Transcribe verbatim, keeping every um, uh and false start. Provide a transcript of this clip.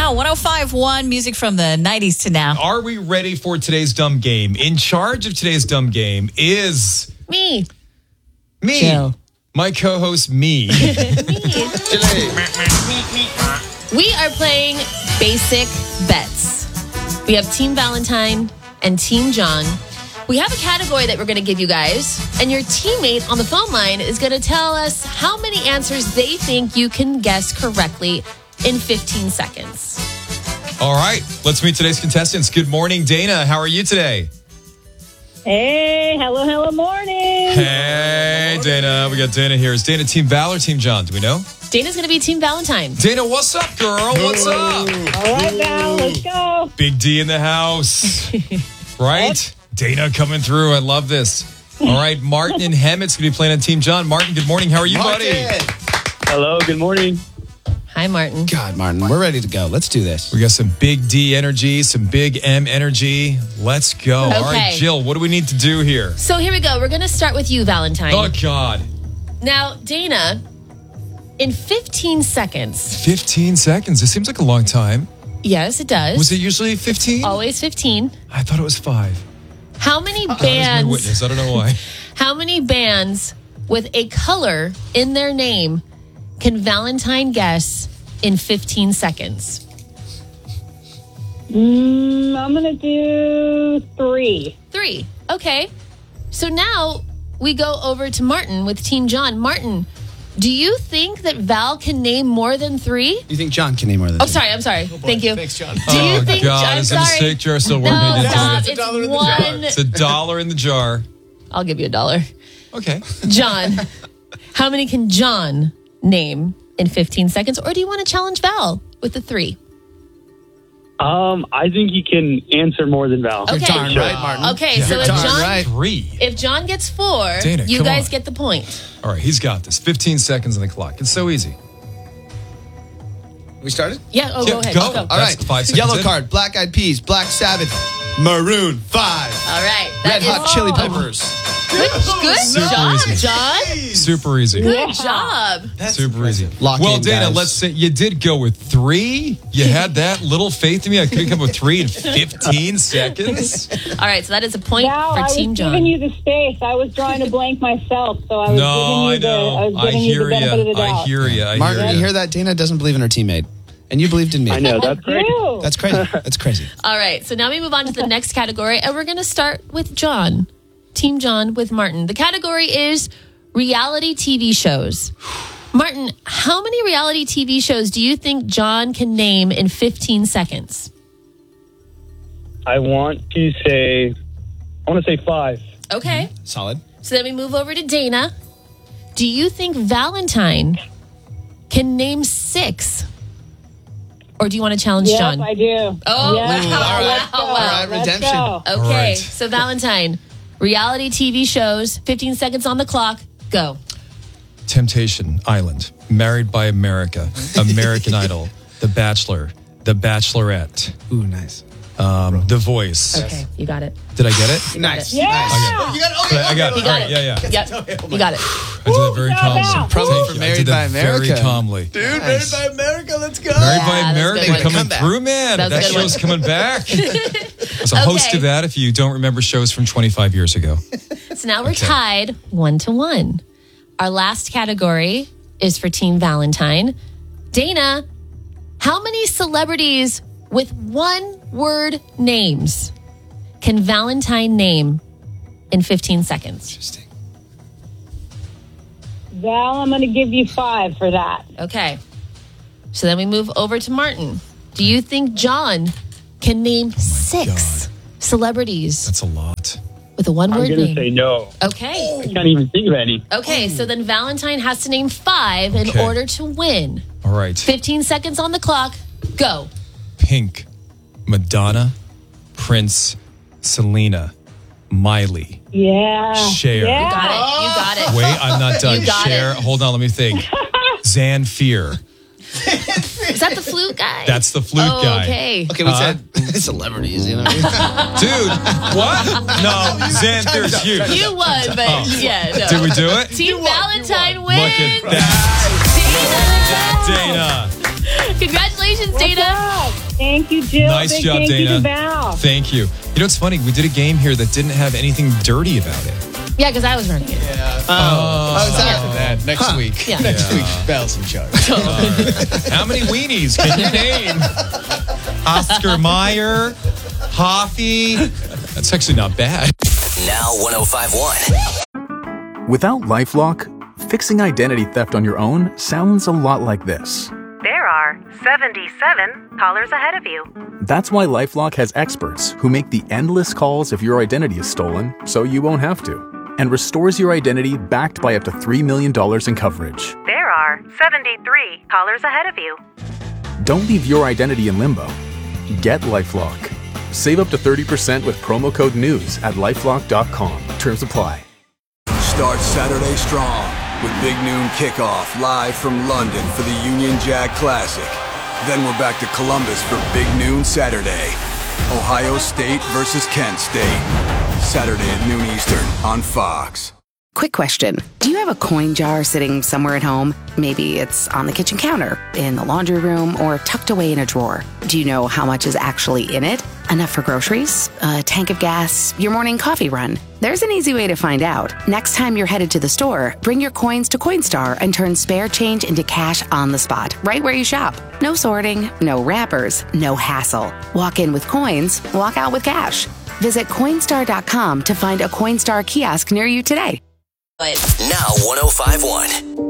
Wow, one oh five point one, music from the nineties to now. Are we ready for today's dumb game? In charge of today's dumb game is... Me. Me. Jill. My co-host, me. We are playing basic bets. We have Team Valentine and Team John. We have a category that we're going to give you guys, and your teammate on the phone line is going to tell us how many answers they think you can guess correctly in fifteen seconds. All right, let's meet today's contestants. Good morning, Dana. How are you today? Hey, hello, hello, morning. Hey, Dana. We got Dana here. Is Dana Team Val or Team John? Do we know? Dana's going to be Team Valentine. Dana, what's up, girl? What's up? All right, Val, let's go. Big D in the house. Right? Dana coming through. I love this. All right, Martin and Hemmett's going to be playing on Team John. Martin, good morning. How are you, buddy? Hello, good morning. Hi, Martin. God, Martin, we're ready to go. Let's do this. We got some big D energy, some big M energy. Let's go. All right, Okay. Jill, what do we need to do here? So here we go. We're going to start with you, Valentine. Oh, God. Now, Dana, in fifteen seconds. fifteen seconds. It seems like a long time. Yes, it does. Was it usually fifteen? Always fifteen. I thought it was five. How many God is my bands? witness. I don't know why. How many bands with a color in their name can Valentine guess in fifteen seconds? Mm, I'm going to do three. Three. Okay. So now we go over to Martin with Team John. Martin, do you think that Val can name more than three? You think John can name more than Oh, two? sorry. I'm sorry. Thank you. Thanks, John. Do you Oh, think God. John? Is the Sorry. mistake jar still working? No, It's stop. a- It's dollar in the one. It's a dollar in the jar. I'll give you a dollar. Okay. John, how many can John name in fifteen seconds? Or do you want to challenge Val with the three? Um, I think he can answer more than Val. Okay. darn right, Martin. Okay, so You're if darn John, right. Three. if John gets four, Dana, you come guys on. get the point. All right, he's got this. fifteen seconds on the clock. It's so easy. We started? Yeah, oh, Yeah, go ahead. go. Go. All That's right. five seconds Yellow in. card, Black Eyed Peas, Black Sabbath, Maroon five, All right. Red That Hot is- Chili Peppers. Good, good Super job, easy. John. Super easy. Good job. Super easy. Lock well, in, Dana, guys. let's say you did go with three. You had that little faith in me. I could come with three in fifteen seconds. All right, so that is a point Val, for I was Team John. giving you the space. I was drawing a blank myself, so I was No, giving you I the, know. I was I giving you the hear benefit of the you. I doubt. hear you. I Martin, hear you you. hear that? Dana doesn't believe in her teammate. And you believed in me. I know, that's great. Ew. That's crazy. That's crazy. All right, so now we move on to the next category, and we're going to start with John. Team John with Martin. The category is reality T V shows. Martin, how many reality T V shows do you think John can name in fifteen seconds? I want to say, I want to say five. Okay, Solid. so then we move over to Dana. Do you think Valentine can name six? Or do you want to challenge Yes, John? I do. Oh, Yes. wow, all right. Let's go. wow, wow. All right, Let's redemption. go. Okay, All right. so Valentine, reality T V shows, fifteen seconds on the clock, go. Temptation Island, Married by America, American Idol, The Bachelor, The Bachelorette, Ooh, nice. um, The Voice. Okay, you got it. Did I get it? Nice. Yeah. Nice. You got it. Okay, I got it. You All got right, it. yeah, yeah. Yep, you got it. I did that very Woo, calmly. Val, Promo Thank for you. I Married did by that very America. calmly. Dude, Nice. Married by America. Let's go. Married Yeah, by that's a America good one. coming Comeback. through, man. That was a That good show's one. coming back. I was a host Okay. of that if you don't remember shows from twenty-five years ago. So now we're tied one to one. Our last category is for Team Valentine. Dana, how many celebrities with one word names can Valentine name in fifteen seconds? Interesting. Val, I'm going to give you five for that. Okay. So then we move over to Martin. Do you think John can name six celebrities That's a lot. with a one I'm word going to name? say no. Okay. I can't even think of any. Okay, so then Valentine has to name five in Okay. order to win. All right. fifteen seconds on the clock. Go. Pink, Madonna, Prince, Selena, Miley, Yeah. Cher. Yeah. Got it. You got it. Wait, I'm not done. You got Cher. it. Hold on, let me think. Zanfear. Is that the flute guy? That's the flute oh, guy. Okay. Okay, we Huh? said celebrities, you know what I mean? Dude, what? No, Zanfear's huge. You won, but Oh. yeah, no. Did we do it? Team Valentine Look wins. at that. Dana. Congratulations. Congratulations, What's Dana. up? Thank you, Jill. Nice Big job, thank you Dana. to Val. Thank you. You know, it's funny. We did a game here that didn't have anything dirty about it. Yeah, because I was running it. Oh, oh it's after that. Next week. Yeah. Next week, Val's in charge. How many weenies can you name? Oscar Mayer, Hoffy. That's actually not bad. Now one oh five point one. Without LifeLock, fixing identity theft on your own sounds a lot like this. There are seventy-seven callers ahead of you. That's why LifeLock has experts who make the endless calls if your identity is stolen so you won't have to, and restores your identity backed by up to three million dollars in coverage. There are seventy-three callers ahead of you. Don't leave your identity in limbo. Get LifeLock. Save up to thirty percent with promo code NEWS at lifelock dot com. Terms apply. Start Saturday strong with Big Noon Kickoff live from London for the Union Jack Classic. Then we're back to Columbus for Big Noon Saturday. Ohio State versus Kent State. Saturday at noon Eastern on Fox. Quick question. Do you have a coin jar sitting somewhere at home? Maybe it's on the kitchen counter, in the laundry room, or tucked away in a drawer. Do you know how much is actually in it? Enough for groceries? A tank of gas? Your morning coffee run? There's an easy way to find out. Next time you're headed to the store, bring your coins to Coinstar and turn spare change into cash on the spot, right where you shop. No sorting, no wrappers, no hassle. Walk in with coins, walk out with cash. Visit Coinstar dot com to find a Coinstar kiosk near you today. Now one oh five point one.